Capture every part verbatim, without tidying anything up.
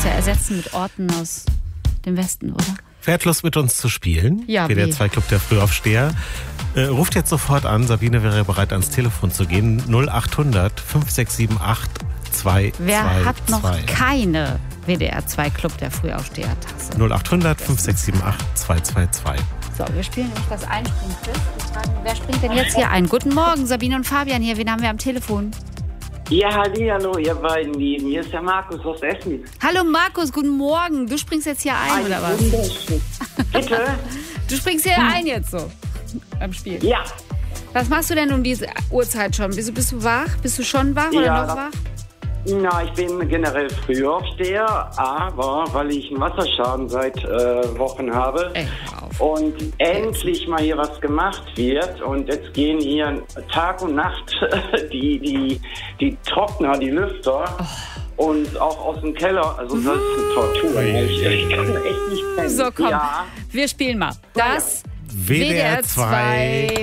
ja ersetzen mit Orten aus dem Westen, oder? Wer hat Lust mit uns zu spielen? Ja, W D R zwei Club der Frühaufsteher. Äh, ruft jetzt sofort an. Sabine wäre bereit, ans Telefon zu gehen. null acht hundert fünf sechs sieben acht zwei zwei zwei. Wer hat noch keine W D R zwei Club der Frühaufsteher-Tasse? null acht hundert fünf sechs sieben acht zwei zwei zwei. So, wir spielen nämlich das Einspringquiz und fragen, wer springt denn jetzt hier ein? Guten Morgen, Sabine und Fabian hier. Wen haben wir am Telefon? Ja, hallihallo, ihr beiden Lieben. Hier ist der Markus aus Essen. Hallo Markus, guten Morgen. Du springst jetzt hier ein, oder was? Wunderschön. Bitte? Du springst hier ein jetzt so beim Spiel. Ja. Was machst du denn um diese Uhrzeit schon? Bist du, bist du wach? Bist du schon wach oder Ja, noch wach? Na, ich bin generell Frühaufsteher, aber weil ich einen Wasserschaden seit äh, Wochen habe Ey, hör auf. und endlich mal hier was gemacht wird und jetzt gehen hier Tag und Nacht die, die, die Trockner, die Lüfter Oh. und auch aus dem Keller, also das ist eine Tortur. Ich, ich kann echt nicht pennen. So, komm, Ja. wir spielen mal. Das W D R zwei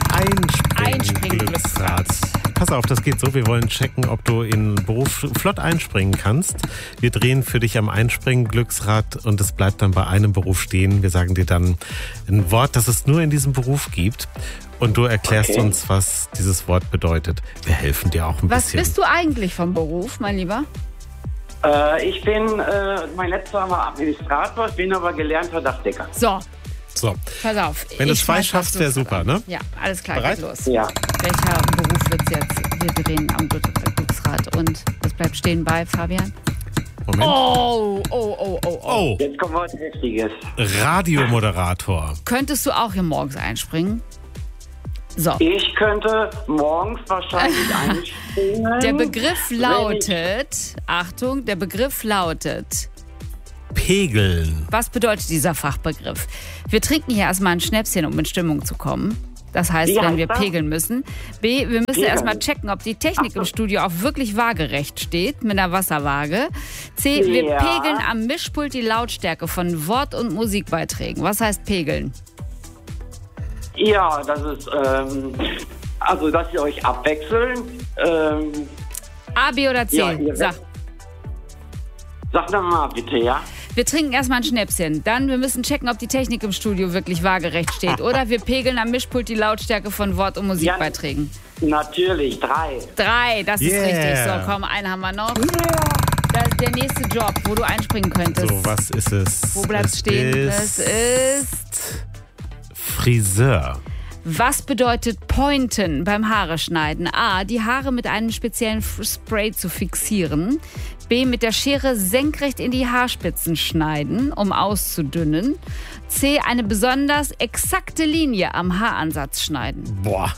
Einspringglücksrad. Pass auf, das geht so. Wir wollen checken, ob du in den Beruf flott einspringen kannst. Wir drehen für dich am Einspringen-Glücksrad und es bleibt dann bei einem Beruf stehen. Wir sagen dir dann ein Wort, das es nur in diesem Beruf gibt. Und du erklärst Okay. uns, was dieses Wort bedeutet. Wir helfen dir auch ein Was bisschen. bist du eigentlich vom Beruf, mein Lieber? Äh, ich bin, äh, mein letzter war Administrator, bin aber gelernter Dachdecker. So, So, pass auf. wenn du Ich zwei schmeiß schaffst, was wäre los. super, ne? Ja, alles klar, Bereit? geht los. Ja. Welcher Beruf wird's jetzt? Wir drehen am Glücksrad und das bleibt stehen bei Fabian. Moment. Oh, oh, oh, oh, oh. Oh, Jetzt kommt was Heftiges. Radiomoderator. Könntest du auch hier morgens einspringen? So, Ich könnte morgens wahrscheinlich einspringen. der Begriff wenn lautet, Achtung, der Begriff lautet, Pegeln. was bedeutet dieser Fachbegriff? Wir trinken hier erstmal ein Schnäpschen, um in Stimmung zu kommen. Das heißt, Wie wenn heißt wir das? pegeln müssen. B, wir müssen Pegeln. erstmal checken, ob die Technik Ach so. im Studio auch wirklich waagerecht steht, mit einer Wasserwaage. C, wir Ja. pegeln am Mischpult die Lautstärke von Wort- und Musikbeiträgen. Was heißt pegeln? Ich, ja, das ist, ähm, also, dass ihr euch abwechseln. Ähm, A, B oder C? Ja, ihr- Sag. sag doch mal bitte, ja? Wir trinken erstmal ein Schnäpschen. Dann, wir müssen checken, ob die Technik im Studio wirklich waagerecht steht. Oder wir pegeln am Mischpult die Lautstärke von Wort- und Musikbeiträgen. Natürlich, drei. Drei, das Yeah. ist richtig. So, komm, einen haben wir noch. Das ist der nächste Job, wo du einspringen könntest. So, was ist es? Wo bleibt's es stehen? Ist Es ist... Friseur. Was bedeutet pointen beim Haare schneiden? A, die Haare mit einem speziellen F- Spray zu fixieren. B, mit der Schere senkrecht in die Haarspitzen schneiden, um auszudünnen. C, eine besonders exakte Linie am Haaransatz schneiden. Boah.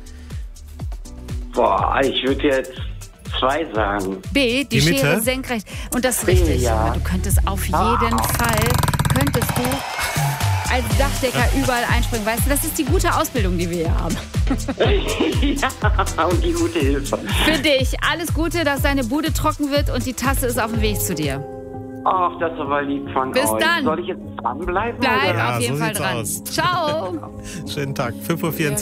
Boah, ich würde jetzt zwei sagen. B, die, Die Mitte? Schere senkrecht. Und das ist richtig, Ja. Junge. Du könntest auf jeden Fall, könntest du als Dachdecker überall einspringen. Weißt du, das ist die gute Ausbildung, die wir hier haben. Ja, und die gute Hilfe. Für dich alles Gute, dass deine Bude trocken wird und die Tasse ist auf dem Weg zu dir. Ach, das ist aber lieb von Bis euch. dann. Soll ich jetzt dranbleiben? Bleib oder? Ja, auf jeden so Fall sieht's dran. aus. Ciao. Schönen Tag. fünf Uhr vierundzwanzig.